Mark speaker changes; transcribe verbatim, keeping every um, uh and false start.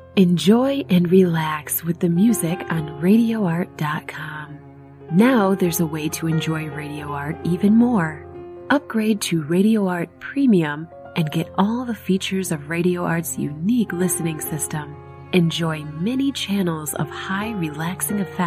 Speaker 1: Enjoy and relax with the music on radio art dot com. Now there's a way to enjoy Radio Art even more. Upgrade to Radio Art Premium and get all the features of Radio Art's unique listening system. Enjoy many channels of high relaxing effects